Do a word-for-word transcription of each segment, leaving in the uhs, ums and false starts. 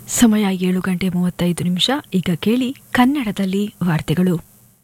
ಸಮಯ ಏಳು ಗಂಟೆ ಮೂವತ್ತೈದು ನಿಮಿಷ. ಈಗ ಕೇಳಿ ಕನ್ನಡದಲ್ಲಿ ವಾರ್ತೆಗಳು.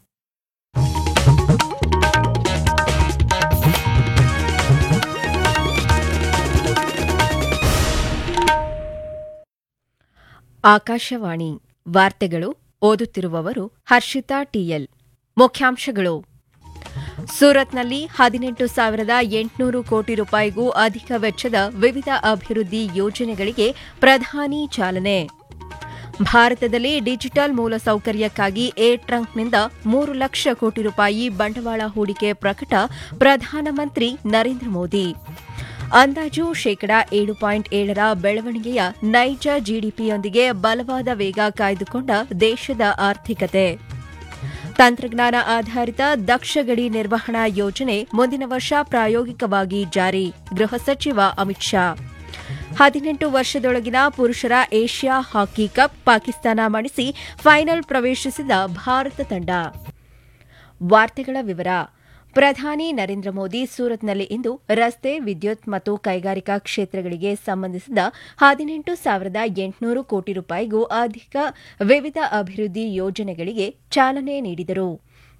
ಆಕಾಶವಾಣಿ ವಾರ್ತೆಗಳು. ಓದುತ್ತಿರುವವರು ಹರ್ಷಿತಾ ಟಿಎಲ್. ಮುಖ್ಯಾಂಶಗಳು: ಸೂರತ್ನಲ್ಲಿ ಹದಿನೆಂಟು ಸಾವಿರದ ಎಂಟುನೂರು ಕೋಟಿ ರೂಪಾಯಿಗೂ ಅಧಿಕ ವೆಚ್ಚದ ವಿವಿಧ ಅಭಿವೃದ್ಧಿ ಯೋಜನೆಗಳಿಗೆ ಪ್ರಧಾನಿ ಚಾಲನೆ. ಭಾರತದಲ್ಲಿ ಡಿಜಿಟಲ್ ಮೂಲಸೌಕರ್ಯಕ್ಕಾಗಿ ಏರ್ ಟ್ರಂಕ್ನಿಂದ ಮೂರು ಲಕ್ಷ ಕೋಟಿ ರೂಪಾಯಿ ಬಂಡವಾಳ ಹೂಡಿಕೆ ಪ್ರಕಟ. ಪ್ರಧಾನಮಂತ್ರಿ ನರೇಂದ್ರ ಮೋದಿ. ಅಂದಾಜು ಶೇಕಡಾ ಏಳು ಪಾಯಿಂಟ್ ಏಳರ ಬೆಳವಣಿಗೆಯ ನೈಜ ಜಿಡಿಪಿಯೊಂದಿಗೆ ಬಲವಾದ ವೇಗ ಕಾಯ್ದುಕೊಂಡ ದೇಶದ ಆರ್ಥಿಕತೆ. ತಂತ್ರಜ್ಞಾನ ಆಧಾರಿತ ದಕ್ಷ ಗಡಿ ನಿರ್ವಹಣಾ ಯೋಜನೆ ಮುಂದಿನ ವರ್ಷ ಪ್ರಾಯೋಗಿಕವಾಗಿ ಜಾರಿ. ಗೃಹ ಸಚಿವ ಅಮಿತ್ ಶಾ. ಹದಿನೆಂಟು ವರ್ಷದೊಳಗಿನ ಪುರುಷರ Asia hockey cup Pakistan ಮಣಿಸಿ final ಪ್ರವೇಶಿಸಿದ ಭಾರತ ತಂಡ. ವಾರ್ತೆಗಳ ವಿವರ. ಪ್ರಧಾನಿ ನರೇಂದ್ರ ಮೋದಿ ಸೂರತ್ನಲ್ಲಿ ಇಂದು ರಸ್ತೆ, ವಿದ್ಯುತ್ ಮತ್ತು ಕೈಗಾರಿಕಾ ಕ್ಷೇತ್ರಗಳಿಗೆ ಸಂಬಂಧಿಸಿದ ಹದಿನೆಂಟು ಸಾವಿರದ ಎಂಟುನೂರು ಕೋಟಿ ರೂಪಾಯಿಗೂ ಅಧಿಕ ವಿವಿಧ ಅಭಿವೃದ್ಧಿ ಯೋಜನೆಗಳಿಗೆ ಚಾಲನೆ ನೀಡಿದರು.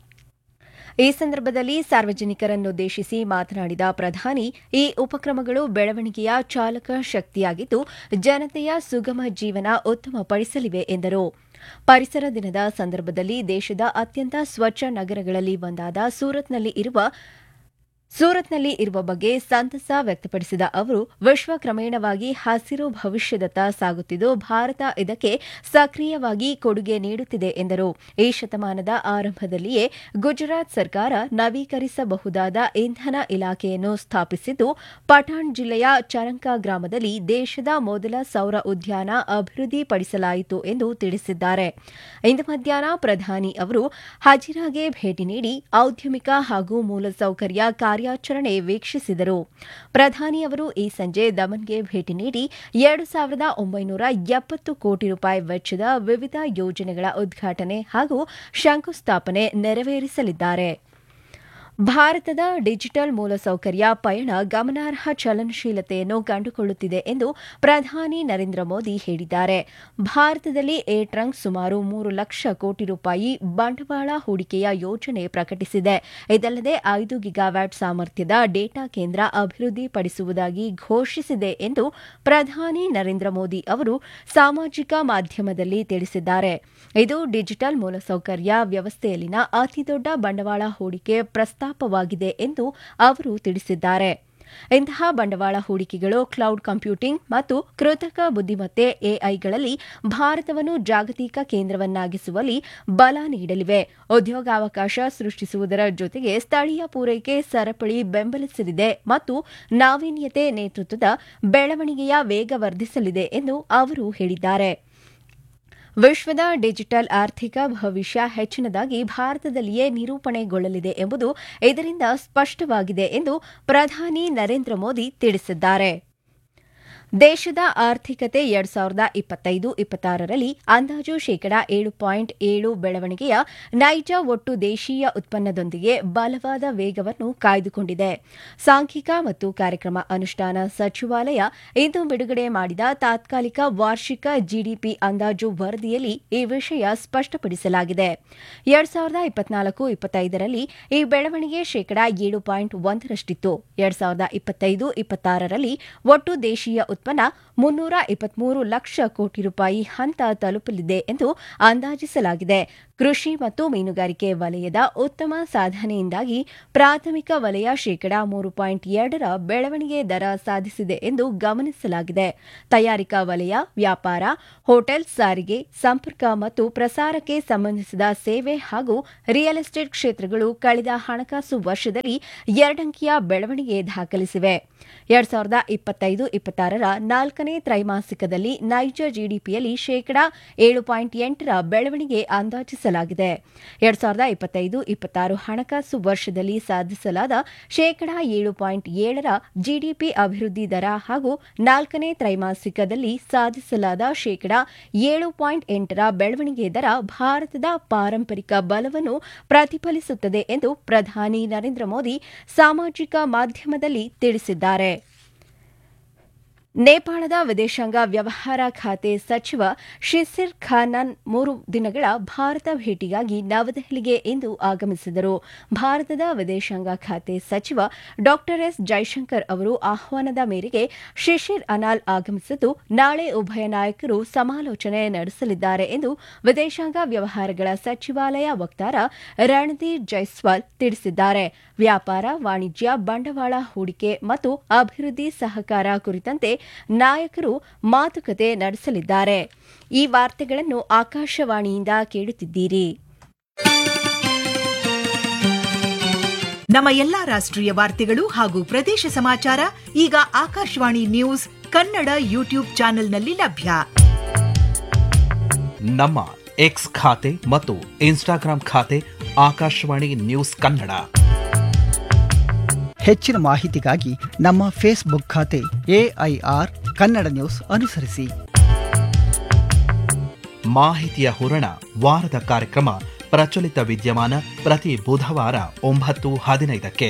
ಈ ಸಂದರ್ಭದಲ್ಲಿ ಸಾರ್ವಜನಿಕರನ್ನುದ್ದೇಶಿಸಿ ಮಾತನಾಡಿದ ಪ್ರಧಾನಿ, ಈ ಉಪಕ್ರಮಗಳು ಬೆಳವಣಿಗೆಯ ಚಾಲಕ ಶಕ್ತಿಯಾಗಿದ್ದು ಜನತೆಯ ಸುಗಮ ಜೀವನ ಉತ್ತಮಪಡಿಸಲಿವೆ ಎಂದರು. ಪರಿಸರ ದಿನದ ಸಂದರ್ಭದಲ್ಲಿ ದೇಶದ ಅತ್ಯಂತ ಸ್ವಚ್ಛ ನಗರಗಳಲ್ಲಿ ಒಂದಾದ ಸೂರತ್ನಲ್ಲಿ ಇರುವ ಸೂರತ್ನಲ್ಲಿ ಇರುವ ಬಗ್ಗೆ ಸಂತಸ ವ್ಯಕ್ತಪಡಿಸಿದ ಅವರು, ವಿಶ್ವ ಕ್ರಮೇಣವಾಗಿ ಹಸಿರು ಭವಿಷ್ಯದತ್ತ ಸಾಗುತ್ತಿದ್ದು ಭಾರತ ಇದಕ್ಕೆ ಸಕ್ರಿಯವಾಗಿ ಕೊಡುಗೆ ನೀಡುತ್ತಿದೆ ಎಂದರು. ಈ ಶತಮಾನದ ಆರಂಭದಲ್ಲಿಯೇ ಗುಜರಾತ್ ಸರ್ಕಾರ ನವೀಕರಿಸಬಹುದಾದ ಇಂಧನ ಇಲಾಖೆಯನ್ನು ಸ್ಥಾಪಿಸಿದ್ದು, ಪಠಾಣ್ ಜಿಲ್ಲೆಯ ಚರಂಕಾ ಗ್ರಾಮದಲ್ಲಿ ದೇಶದ ಮೊದಲ ಸೌರ ಉದ್ಯಾನ ಅಭಿವೃದ್ಧಿಪಡಿಸಲಾಯಿತು ಎಂದು ತಿಳಿಸಿದ್ದಾರೆ. ಇಂದು ಮಧ್ಯಾಹ್ನ ಪ್ರಧಾನಿ ಅವರು ಹಜಿರಾಗೆ ಭೇಟಿ ನೀಡಿ ಔದ್ಯಮಿಕ ಹಾಗೂ ಮೂಲಸೌಕರ್ಯ ಕಾರ್ಯಾಚರಣೆ ವೀಕ್ಷಿಸಿದರು. ಪ್ರಧಾನಿ ಅವರು ಈ ಸಂಜೆ ದಮನ್ಗೆ ಭೇಟಿ ನೀಡಿ ಎರಡು ಸಾವಿರದ ಒಂಬೈನೂರ ಎಪ್ಪತ್ತು ಕೋಟಿ ರೂಪಾಯಿ ವೆಚ್ಚದ ವಿವಿಧ ಯೋಜನೆಗಳ ಉದ್ಘಾಟನೆ ಹಾಗೂ ಶಂಕುಸ್ಥಾಪನೆ ನೆರವೇರಿಸಲಿದ್ದಾರೆ. ಭಾರತದ ಡಿಜಿಟಲ್ ಮೂಲಸೌಕರ್ಯ ಪಯಣ ಗಮನಾರ್ಹ ಚಲನಶೀಲತೆಯನ್ನು ಕಂಡುಕೊಳ್ಳುತ್ತಿದೆ ಎಂದು ಪ್ರಧಾನಿ ನರೇಂದ್ರ ಮೋದಿ ಹೇಳಿದ್ದಾರೆ. ಭಾರತದಲ್ಲಿ ಏರ್ ಟ್ರಂಕ್ ಸುಮಾರು ಮೂರು ಲಕ್ಷ ಕೋಟಿ ರೂಪಾಯಿ ಬಂಡವಾಳ ಹೂಡಿಕೆಯ ಯೋಜನೆ ಪ್ರಕಟಿಸಿದೆ. ಇದಲ್ಲದೆ ಐದು ಗಿಗಾವ್ಯಾಟ್ ಸಾಮರ್ಥ್ಯದ ಡೇಟಾ ಕೇಂದ್ರ ಅಭಿವೃದ್ಧಿಪಡಿಸುವುದಾಗಿ ಘೋಷಿಸಿದೆ ಎಂದು ಪ್ರಧಾನಿ ನರೇಂದ್ರ ಮೋದಿ ಅವರು ಸಾಮಾಜಿಕ ಮಾಧ್ಯಮದಲ್ಲಿ ತಿಳಿಸಿದ್ದಾರೆ. ಇದು ಡಿಜಿಟಲ್ ಮೂಲಸೌಕರ್ಯ ವ್ಯವಸ್ಥೆಯಲ್ಲಿನ ಅತಿದೊಡ್ಡ ಬಂಡವಾಳ ಹೂಡಿಕೆ ಪ್ರಸ್ತಾಪವಾಗಿದೆ ಎಂದು ಅವರು ತಿಳಿಸಿದ್ದಾರೆ. ಇಂತಹ ಬಂಡವಾಳ ಹೂಡಿಕೆಗಳು ಕ್ಲೌಡ್ ಕಂಪ್ಯೂಟಿಂಗ್ ಮತ್ತು ಕೃತಕ ಬುದ್ದಿಮತ್ತೆ ಎಐಗಳಲ್ಲಿ ಭಾರತವನ್ನು ಜಾಗತಿಕ ಕೇಂದ್ರವನ್ನಾಗಿಸುವಲ್ಲಿ ಬಲ ನೀಡಲಿವೆ. ಉದ್ಯೋಗಾವಕಾಶ ಸೃಷ್ಟಿಸುವುದರ ಜೊತೆಗೆ ಸ್ಥಳೀಯ ಪೂರೈಕೆ ಸರಪಳಿ ಬೆಂಬಲಿಸಲಿದೆ ಮತ್ತು ನಾವೀನ್ಯತೆ ನೇತೃತ್ವದ ಬೆಳವಣಿಗೆಯ ವೇಗ ವರ್ಧಿಸಲಿದೆ ಎಂದು ಅವರು ಹೇಳಿದ್ದಾರೆ. ವಿಶ್ವದ ಡಿಜಿಟಲ್ ಆರ್ಥಿಕ ಭವಿಷ್ಯ ಹೆಚ್ಚಿನದಾಗಿ ಭಾರತದಲ್ಲಿಯೇ ನಿರೂಪಣೆಗೊಳ್ಳಲಿದೆ ಎಂಬುದು ಇದರಿಂದ ಸ್ಪಷ್ಟವಾಗಿದೆ ಎಂದು ಪ್ರಧಾನಿ ನರೇಂದ್ರ ಮೋದಿ ತಿಳಿಸಿದ್ದಾರೆ. ದೇಶದ ಆರ್ಥಿಕತೆ ಎರಡು ಸಾವಿರದ ಇಪ್ಪತ್ತೈದು ಇಪ್ಪತ್ತಾರರಲ್ಲಿ ಅಂದಾಜು ಶೇಕಡಾ ಏಳು ಪಾಯಿಂಟ್ ಏಳು ಬೆಳವಣಿಗೆಯ ನೈಜ ಒಟ್ಟು ದೇಶೀಯ ಉತ್ಪನ್ನದೊಂದಿಗೆ ಬಲವಾದ ವೇಗವನ್ನು ಕಾಯ್ದುಕೊಂಡಿದೆ. ಸಾಂಖ್ಯಿಕ ಮತ್ತು ಕಾರ್ಯಕ್ರಮ ಅನುಷ್ಠಾನ ಸಚಿವಾಲಯ ಇಂದು ಬಿಡುಗಡೆ ಮಾಡಿದ ತಾತ್ಕಾಲಿಕ ವಾರ್ಷಿಕ ಜಿಡಿಪಿ ಅಂದಾಜು ವರದಿಯಲ್ಲಿ ಈ ವಿಷಯ ಸ್ಪಷ್ಟಪಡಿಸಲಾಗಿದೆ. ಎರಡು ಸಾವಿರದ ಇಪ್ಪತ್ನಾಲ್ಕು ಇಪ್ಪತ್ತೈದರಲ್ಲಿ ಈ ಬೆಳವಣಿಗೆ ಶೇಕಡಾ ಏಳು ಪಾಯಿಂಟ್ ಒಂದರಷ್ಟಿತ್ತು. ಎರಡು ಸಾವಿರದ ಇಪ್ಪತ್ತೈದು ಇಪ್ಪತ್ತಾರರಲ್ಲಿ ಒಟ್ಟು ದೇಶೀಯ ಉತ್ಪನ್ನ ಮುನ್ನೂರ ಇಪ್ಪತ್ಮೂರು ಲಕ್ಷ ಕೋಟಿ ರೂಪಾಯಿ ಹಂತ ತಲುಪಲಿದೆ ಎಂದು ಅಂದಾಜಿಸಲಾಗಿದೆ. ಕೃಷಿ ಮತ್ತು ಮೀನುಗಾರಿಕೆ ವಲಯದ ಉತ್ತಮ ಸಾಧನೆಯಿಂದಾಗಿ ಪ್ರಾಥಮಿಕ ವಲಯ ಶೇಕಡಾ ಮೂರು ಪಾಯಿಂಟ್ ಎರಡರ ಬೆಳವಣಿಗೆ ದರ ಸಾಧಿಸಿದೆ ಎಂದು ಗಮನಿಸಲಾಗಿದೆ. ತಯಾರಿಕಾ ವಲಯ, ವ್ಯಾಪಾರ, ಹೋಟೆಲ್, ಸಾರಿಗೆ, ಸಂಪರ್ಕ ಮತ್ತು ಪ್ರಸಾರಕ್ಕೆ ಸಂಬಂಧಿಸಿದ ಸೇವೆ ಹಾಗೂ ರಿಯಲ್ ಎಸ್ಟೇಟ್ ಕ್ಷೇತ್ರಗಳು ಕಳೆದ ಹಣಕಾಸು ವರ್ಷದಲ್ಲಿ ಎರಡಂಕಿಯ ಬೆಳವಣಿಗೆ ದಾಖಲಿಸಿವೆ. ಎರಡು ಸಾವಿರದ ಇಪ್ಪತ್ತೈದು ಇಪ್ಪತ್ತಾರರ ನಾಲ್ಕನೇ ತ್ರೈಮಾಸಿಕದಲ್ಲಿ ನೈಜ ಜಿಡಿಪಿಯಲ್ಲಿ ಶೇಕಡಾ ಏಳು ಪಾಯಿಂಟ್ ಎಂಟರ ಬೆಳವಣಿಗೆ ಅಂದಾಜಿಸಲಾಗಿದೆ. ಎರಡು ಸಾವಿರದ ಇಪ್ಪತ್ತೈದು ಇಪ್ಪತ್ತಾರು ಹಣಕಾಸು ವರ್ಷದಲ್ಲಿ ಸಾಧಿಸಲಾದ ಶೇಕಡಾ ಏಳು ಪಾಯಿಂಟ್ ಏಳರ ಜಿಡಿಪಿ ಅಭಿವೃದ್ಧಿ ದರ ಹಾಗೂ ನಾಲ್ಕನೇ ತ್ರೈಮಾಸಿಕದಲ್ಲಿ ಸಾಧಿಸಲಾದ ಶೇಕಡಾ ಏಳು ಪಾಯಿಂಟ್ ಎಂಟರ ಬೆಳವಣಿಗೆ ದರ ಭಾರತದ ಪಾರಂಪರಿಕ ಬಲವನ್ನು ಪ್ರತಿಫಲಿಸುತ್ತದೆ ಎಂದು ಪ್ರಧಾನಿ ನರೇಂದ್ರ ಮೋದಿ ಸಾಮಾಜಿಕ ಮಾಧ್ಯಮದಲ್ಲಿ ತಿಳಿಸಿದ್ದಾರೆ. ನೇಪಾಳದ ವಿದೇಶಾಂಗ ವ್ಯವಹಾರ ಖಾತೆ ಸಚಿವ ಶಿಸಿರ್ ಖಾನನ್ ಮೂರು ದಿನಗಳ ಭಾರತ ಭೇಟಿಗಾಗಿ ನವದೆಹಲಿಗೆ ಇಂದು ಆಗಮಿಸಿದರು. ಭಾರತದ ವಿದೇಶಾಂಗ ಖಾತೆ ಸಚಿವ ಡಾ ಎಸ್ ಜೈಶಂಕರ್ ಅವರು ಆಹ್ವಾನದ ಮೇರೆಗೆ ಶಿಶಿರ್ ಅನಾಲ್ ಆಗಮಿಸಿದ್ದು, ನಾಳೆ ಉಭಯ ನಾಯಕರು ಸಮಾಲೋಚನೆ ನಡೆಸಲಿದ್ದಾರೆ ಎಂದು ವಿದೇಶಾಂಗ ವ್ಯವಹಾರಗಳ ಸಚಿವಾಲಯ ವಕ್ತಾರ ರಣದೀಪ್ ಜೈಸ್ವಾಲ್ ತಿಳಿಸಿದ್ದಾರೆ. ವ್ಯಾಪಾರ, ವಾಣಿಜ್ಯ, ಬಂಡವಾಳ ಹೂಡಿಕೆ ಮತ್ತು ಅಭಿವೃದ್ಧಿ ಸಹಕಾರ ಕುರಿತಂತೆ ನಾಯಕರು ಮಾತುಕತೆ ನಡೆಸಲಿದ್ದಾರೆ. ಈ ವಾರ್ತೆಗಳನ್ನು ಆಕಾಶವಾಣಿಯಿಂದ ಕೇಳುತ್ತಿದ್ದೀರಿ. ನಮ್ಮ ಎಲ್ಲಾ ರಾಷ್ಟ್ರೀಯ ವಾರ್ತೆಗಳು ಹಾಗೂ ಪ್ರದೇಶ ಸಮಾಚಾರ ಈಗ ಆಕಾಶವಾಣಿ ನ್ಯೂಸ್ ಕನ್ನಡ ಯೂಟ್ಯೂಬ್ ಚಾನೆಲ್ನಲ್ಲಿ ಲಭ್ಯ. ನಮ್ಮ ಎಕ್ಸ್ ಖಾತೆ ಮತ್ತು ಇನ್ಸ್ಟಾಗ್ರಾಂ ಖಾತೆ ಆಕಾಶವಾಣಿ ನ್ಯೂಸ್ ಕನ್ನಡ. ಹೆಚ್ಚಿನ ಮಾಹಿತಿಗಾಗಿ ನಮ್ಮ ಫೇಸ್ಬುಕ್ ಖಾತೆ ಎಐಆರ್ ಕನ್ನಡ ನ್ಯೂಸ್ ಅನುಸರಿಸಿ. ಮಾಹಿತಿಯ ಹೂರಣ ವಾರದ ಕಾರ್ಯಕ್ರಮ ಪ್ರಚಲಿತ ವಿದ್ಯಮಾನ ಪ್ರತಿ ಬುಧವಾರ ಒಂಬತ್ತು ಹದಿನೈದಕ್ಕೆ.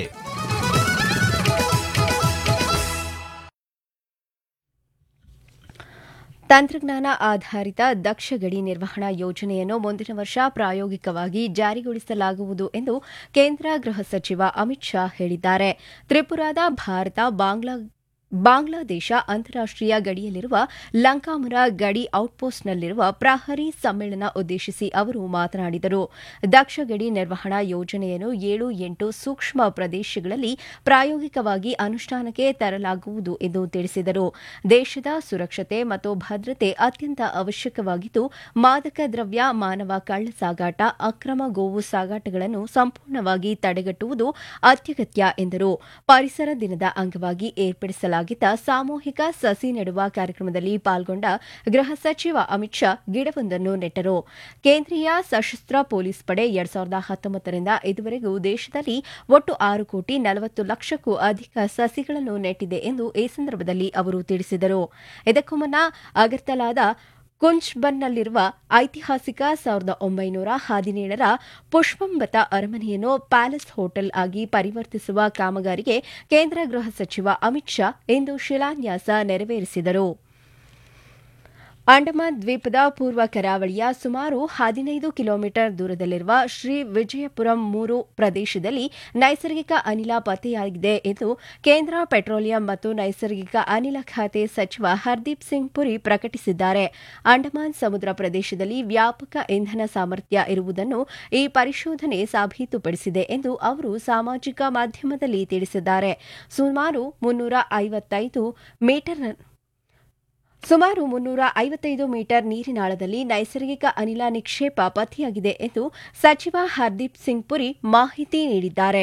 ತಂತ್ರಜ್ಞಾನ ಆಧಾರಿತ ದಕ್ಷ ಗಡಿ ನಿರ್ವಹಣಾ ಯೋಜನೆಯನ್ನು ಮುಂದಿನ ವರ್ಷ ಪ್ರಾಯೋಗಿಕವಾಗಿ ಜಾರಿಗೊಳಿಸಲಾಗುವುದು ಎಂದು ಕೇಂದ್ರ ಗೃಹ ಸಚಿವ ಅಮಿತ್ ಶಾ ಹೇಳಿದ್ದಾರೆ. ತ್ರಿಪುರಾದ ಭಾರತ ಬಾಂಗ್ಲಾ ಬಾಂಗ್ಲಾದೇಶ ಅಂತಾರಾಷ್ಟೀಯ ಗಡಿಯಲ್ಲಿರುವ ಲಂಕಾಮುರ ಗಡಿ ಔಟ್ಪೋಸ್ಟ್ನಲ್ಲಿರುವ ಪ್ರಹರಿ ಸಮ್ಮೇಳನ ಉದ್ದೇಶಿಸಿ ಅವರು ಮಾತನಾಡಿದರು. ದಕ್ಷ ಗಡಿ ನಿರ್ವಹಣಾ ಯೋಜನೆಯನ್ನು ಏಳು ಎಂಟು ಸೂಕ್ಷ್ಮ ಪ್ರದೇಶಗಳಲ್ಲಿ ಪ್ರಾಯೋಗಿಕವಾಗಿ ಅನುಷ್ಠಾನಕ್ಕೆ ತರಲಾಗುವುದು ಎಂದು ತಿಳಿಸಿದರು. ದೇಶದ ಸುರಕ್ಷತೆ ಮತ್ತು ಭದ್ರತೆ ಅತ್ಯಂತ ಅವಶ್ಯಕವಾಗಿದ್ದು, ಮಾದಕ ದ್ರವ್ಯ, ಮಾನವ ಕಳ್ಳ ಸಾಗಾಟ, ಅಕ್ರಮ ಗೋವು ಸಾಗಾಟಗಳನ್ನು ಸಂಪೂರ್ಣವಾಗಿ ತಡೆಗಟ್ಟುವುದು ಅತ್ಯಗತ್ಯ ಎಂದರು. ಪರಿಸರ ದಿನದ ಅಂಗವಾಗಿ ಏರ್ಪಡಿಸಲಾಗಿದೆ ಸಾಮೂಹಿಕ ಸಸಿ ನೆಡುವ ಕಾರ್ಯಕ್ರಮದಲ್ಲಿ ಪಾಲ್ಗೊಂಡ ಗೃಹ ಸಚಿವ ಅಮಿತ್ ಶಾ ಗಿಡವೊಂದನ್ನು ನೆಟ್ಟರು. ಕೇಂದ್ರೀಯ ಸಶಸ್ತ್ರ ಪೊಲೀಸ್ ಪಡೆ ಎರಡ್ ಸಾವಿರದ ಹತ್ತೊಂಬತ್ತರಿಂದ ಇದುವರೆಗೂ ದೇಶದಲ್ಲಿ ಒಟ್ಟು ಆರು ಕೋಟಿ ನಲವತ್ತು ಲಕ್ಷಕ್ಕೂ ಅಧಿಕ ಸಸಿಗಳನ್ನು ನೆಟ್ಟಿದೆ ಎಂದು ಈ ಸಂದರ್ಭದಲ್ಲಿ ಅವರು ತಿಳಿಸಿದರು. ಇದಕ್ಕೂ ಮುನ್ನ ಅಗರ್ತಲಾದ ಕುಂಚ್ಬನ್ನಲ್ಲಿರುವ ಐತಿಹಾಸಿಕ ಸಾವಿರದ ಒಂಬೈನೂರ ಹದಿನೇಳರ ಪುಷ್ಪಂಬತ ಅರಮನೆಯನ್ನು ಪ್ಯಾಲೇಸ್ ಹೋಟೆಲ್ ಆಗಿ ಪರಿವರ್ತಿಸುವ ಕಾಮಗಾರಿಗೆ ಕೇಂದ್ರ ಗೃಹ ಸಚಿವ ಅಮಿತ್ ಶಾ ಇಂದು ಶಿಲಾನ್ಯಾಸ ನೆರವೇರಿಸಿದರು. ಅಂಡಮಾನ್ ದ್ವೀಪದ ಪೂರ್ವ ಕರಾವಳಿಯ ಸುಮಾರು ಹದಿನೈದು ಕಿಲೋಮೀಟರ್ ದೂರದಲ್ಲಿರುವ ಶ್ರೀ ವಿಜಯಪುರಂ ಮೂರು ಪ್ರದೇಶದಲ್ಲಿ ನೈಸರ್ಗಿಕ ಅನಿಲ ಪತ್ತೆಯಾಗಿದೆ ಎಂದು ಕೇಂದ್ರ ಪೆಟ್ರೋಲಿಯಂ ಮತ್ತು ನೈಸರ್ಗಿಕ ಅನಿಲ ಖಾತೆ ಸಚಿವ ಹರ್ದೀಪ್ ಸಿಂಗ್ ಪುರಿ ಪ್ರಕಟಿಸಿದ್ದಾರೆ. ಅಂಡಮಾನ್ ಸಮುದ್ರ ಪ್ರದೇಶದಲ್ಲಿ ವ್ಯಾಪಕ ಇಂಧನ ಸಾಮರ್ಥ್ಯ ಇರುವುದನ್ನು ಈ ಪರಿಶೋಧನೆ ಸಾಬೀತುಪಡಿಸಿದೆ ಎಂದು ಅವರು ಸಾಮಾಜಿಕ ಮಾಧ್ಯಮದಲ್ಲಿ ತಿಳಿಸಿದ್ದಾರೆ. ಸುಮಾರು ಮುನ್ನೂರ ಐವತ್ತೈದು ಮೀಟರ್ ಸುಮಾರು ಮುನ್ನೂರ ಐವತ್ತೈದು ಮೀಟರ್ ನೀರಿನಾಳದಲ್ಲಿ ನೈಸರ್ಗಿಕ ಅನಿಲ ನಿಕ್ಷೇಪ ಪತ್ತೆಯಾಗಿದೆ ಎಂದು ಸಚಿವ ಹರ್ದೀಪ್ ಸಿಂಗ್ ಪುರಿ ಮಾಹಿತಿ ನೀಡಿದ್ದಾರೆ.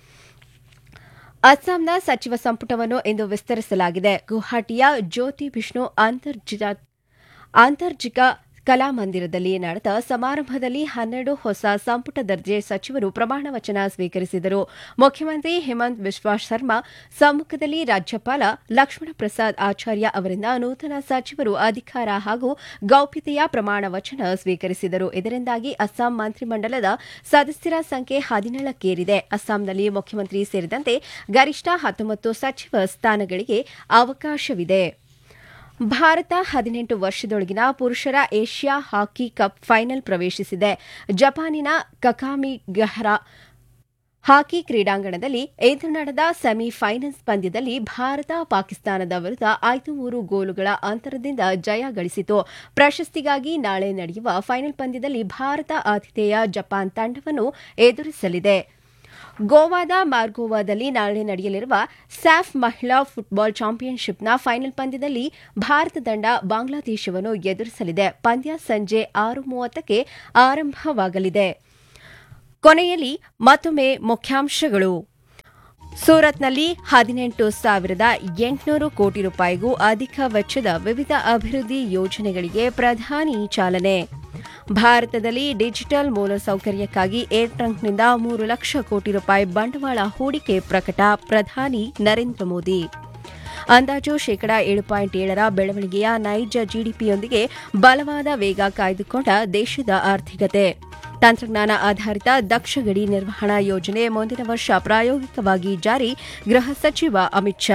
ಅಸ್ಸಾಂನ ಸಚಿವ ಸಂಪುಟವನ್ನು ಇಂದು ವಿಸ್ತರಿಸಲಾಗಿದೆ. ಗುವಾಹಟಿಯ ಜ್ಯೋತಿ ವಿಷ್ಣು ಅಂತರ್ಜಿಕ ಕಲಾಮಂದಿರದಲ್ಲಿ ನಡೆದ ಸಮಾರಂಭದಲ್ಲಿ ಹನ್ನೆರಡು ಹೊಸ ಸಂಪುಟ ದರ್ಜೆ ಸಚಿವರು ಪ್ರಮಾಣ ವಚನ ಸ್ವೀಕರಿಸಿದರು. ಮುಖ್ಯಮಂತ್ರಿ ಹಿಮಂತ್ ಬಿಸ್ವಾ ಶರ್ಮಾ ಸಮ್ಮುಖದಲ್ಲಿ ರಾಜ್ಯಪಾಲ ಲಕ್ಷ್ಮಣ ಪ್ರಸಾದ್ ಆಚಾರ್ಯ ಅವರಿಂದ ನೂತನ ಸಚಿವರು ಅಧಿಕಾರ ಹಾಗೂ ಗೌಪ್ಯತೆಯ ಪ್ರಮಾಣ ವಚನ ಸ್ವೀಕರಿಸಿದರು. ಇದರಿಂದಾಗಿ ಅಸ್ಸಾಂ ಮಂತ್ರಿಮಂಡಲದ ಸದಸ್ಯರ ಸಂಖ್ಯೆ ಹದಿನೇಳಕ್ಕೇರಿದೆ. ಅಸ್ಸಾಂನಲ್ಲಿ ಮುಖ್ಯಮಂತ್ರಿ ಸೇರಿದಂತೆ ಗರಿಷ್ಠ ಹತ್ತೊಂಬತ್ತು ಸಚಿವ ಸ್ಥಾನಗಳಿಗೆ ಅವಕಾಶವಿದೆ. ಭಾರತ ಹದಿನೆಂಟು ವರ್ಷದೊಳಗಿನ ಪುರುಷರ ಏಷ್ಯಾ ಹಾಕಿ ಕಪ್ ಫೈನಲ್ ಪ್ರವೇಶಿಸಿದೆ. ಜಪಾನಿನ ಕಕಾಮಿಗಹರಾ ಹಾಕಿ ಕ್ರೀಡಾಂಗಣದಲ್ಲಿ ಇಂದು ನಡೆದ ಸೆಮಿಫೈನಲ್ಸ್ ಪಂದ್ಯದಲ್ಲಿ ಭಾರತ ಪಾಕಿಸ್ತಾನದ ವಿರುದ್ಧ ಐದು ಮೂರು ಗೋಲುಗಳ ಅಂತರದಿಂದ ಜಯ ಗಳಿಸಿತು. ಪ್ರಶಸ್ತಿಗಾಗಿ ನಾಳೆ ನಡೆಯುವ ಫೈನಲ್ ಪಂದ್ಯದಲ್ಲಿ ಭಾರತ ಆತಿಥೇಯ ಜಪಾನ್ ತಂಡವನ್ನು ಎದುರಿಸಲಿದೆ. ಗೋವಾದ ಮಾರ್ಗೋವಾದಲ್ಲಿ ನಾಳೆ ನಡೆಯಲಿರುವ ಸ್ಯಾಫ್ ಮಹಿಳಾ ಫುಟ್ಬಾಲ್ ಚಾಂಪಿಯನ್ಶಿಪ್ನ ಫೈನಲ್ ಪಂದ್ಯದಲ್ಲಿ ಭಾರತ ತಂಡ ಬಾಂಗ್ಲಾದೇಶವನ್ನು ಎದುರಿಸಲಿದೆ. ಪಂದ್ಯ ಸಂಜೆ ಆರು ಮೂವತ್ತಕ್ಕೆ ಆರಂಭವಾಗಲಿದೆ. ಕೊನೆಯಲ್ಲಿ ಮತ್ತೊಮ್ಮೆ ಮುಖ್ಯಾಂಶಗಳು. ಸೂರತ್ನಲ್ಲಿ ಹದಿನೆಂಟು ಸಾವಿರದ ಎಂಟುನೂರು ಕೋಟಿ ರೂಪಾಯಿಗೂ ಅಧಿಕ ವೆಚ್ಚದ ವಿವಿಧ ಅಭಿವೃದ್ಧಿ ಯೋಜನೆಗಳಿಗೆ ಪ್ರಧಾನಿ ಚಾಲನೆ. ಭಾರತದಲ್ಲಿ ಡಿಜಿಟಲ್ ಮೂಲಸೌಕರ್ಯಕ್ಕಾಗಿ ಏರ್ಟ್ರಂಕ್ನಿಂದ ಮೂರು ಲಕ್ಷ ಕೋಟಿ ರೂಪಾಯಿ ಬಂಡವಾಳ ಹೂಡಿಕೆ ಪ್ರಕಟ. ಪ್ರಧಾನಿ ನರೇಂದ್ರ ಮೋದಿ. ಅಂದಾಜು ಶೇಕಡಾ ಏಳು ಪಾಯಿಂಟ್ ಏಳರ ಬೆಳವಣಿಗೆಯ ನೈಜ ಜಿಡಿಪಿಯೊಂದಿಗೆ ಬಲವಾದ ವೇಗ ಕಾಯ್ದುಕೊಂಡ ದೇಶದ ಆರ್ಥಿಕತೆ. ತಂತ್ರಜ್ಞಾನ ಆಧಾರಿತ ದಕ್ಷ ಗಡಿ ನಿರ್ವಹಣಾ ಯೋಜನೆ ಮುಂದಿನ ವರ್ಷ ಪ್ರಾಯೋಗಿಕವಾಗಿ ಜಾರಿ. ಗೃಹ ಸಚಿವ ಅಮಿತ್ ಶಾ.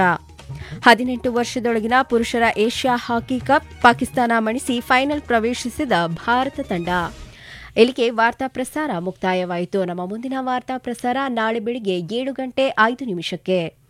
ಹದಿನೆಂಟು ವರ್ಷದೊಳಗಿನ ಪುರುಷರ Asia hockey cup Pakistan ಮಣಿಸಿ final ಪ್ರವೇಶಿಸಿದ ಭಾರತ ತಂಡ. ಇಲ್ಲಿಗೆ ವಾರ್ತಾ ಪ್ರಸಾರ ಮುಕ್ತಾಯವಾಯಿತು. ನಮ್ಮ ಮುಂದಿನ ವಾರ್ತಾ ಪ್ರಸಾರ ನಾಳೆ ಬೆಳಿಗ್ಗೆ ಏಳು ಗಂಟೆ ಐದು ನಿಮಿಷಕ್ಕೆ.